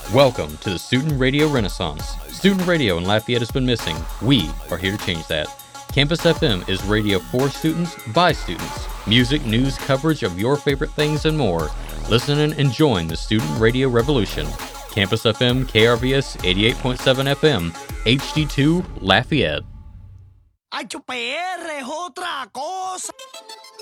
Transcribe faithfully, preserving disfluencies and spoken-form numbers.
Welcome to the Student Radio Renaissance. Student radio in Lafayette has been missing. We are here to change that. Campus F M is radio for students, by students. Music, news, coverage of your favorite things, and more. Listen and join the student radio revolution. Campus F M, K R V S eighty-eight point seven F M, H D two, Lafayette. H P R es otra cosa.